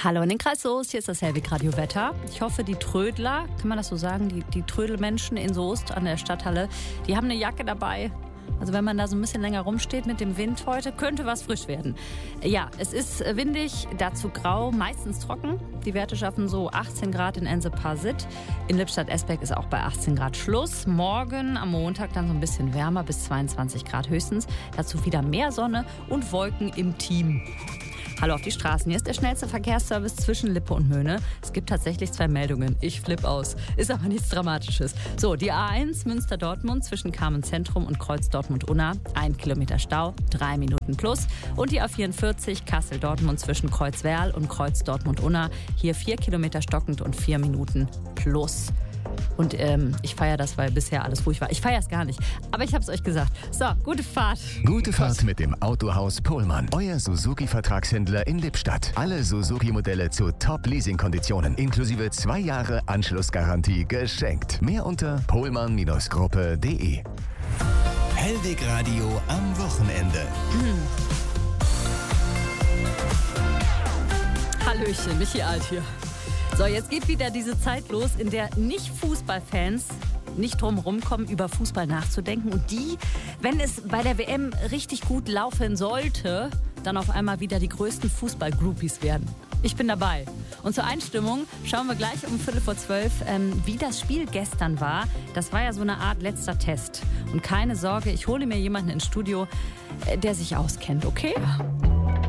Hallo in den Kreis Soest, hier ist das Hellwig Radio Wetter. Ich hoffe, die Trödler, kann man das so sagen, die Trödelmenschen in Soest an der Stadthalle, die haben eine Jacke dabei. Also wenn man da so ein bisschen länger rumsteht mit dem Wind heute, könnte was frisch werden. Ja, es ist windig, dazu grau, meistens trocken. Die Werte schaffen so 18 Grad in Ense-Parsit. In Lippstadt-Esbeck ist auch bei 18 Grad Schluss. Morgen am Montag dann so ein bisschen wärmer, bis 22 Grad höchstens. Dazu wieder mehr Sonne und Wolken im Team. Hallo auf die Straßen. Hier ist der schnellste Verkehrsservice zwischen Lippe und Möhne. Es gibt tatsächlich 2 Meldungen. Ich flippe aus. Ist aber nichts Dramatisches. So, die A1 Münster-Dortmund zwischen Carmen-Zentrum und Kreuz Dortmund-Unna. 1 Kilometer Stau, 3 Minuten plus. Und die A44 Kassel-Dortmund zwischen Kreuz-Werl und Kreuz Dortmund-Unna. Hier 4 Kilometer stockend und 4 Minuten plus. Und ich feiere das, weil bisher alles ruhig war. Ich feiere es gar nicht, aber ich habe es euch gesagt. So, gute Fahrt. Gute Fahrt mit dem Autohaus Pohlmann. Euer Suzuki-Vertragshändler in Lippstadt. Alle Suzuki-Modelle zu Top-Leasing-Konditionen. Inklusive 2 Jahre Anschlussgarantie geschenkt. Mehr unter pohlmann-gruppe.de. Hellwig Radio am Wochenende. Hallöchen, Michi Alt hier. So, jetzt geht wieder diese Zeit los, in der Nicht-Fußballfans nicht drum rumkommen, über Fußball nachzudenken. Und die, wenn es bei der WM richtig gut laufen sollte, dann auf einmal wieder die größten Fußball-Groupies werden. Ich bin dabei. Und zur Einstimmung schauen wir gleich um 11:45, wie das Spiel gestern war. Das war ja so eine Art letzter Test. Und keine Sorge, ich hole mir jemanden ins Studio, der sich auskennt, okay?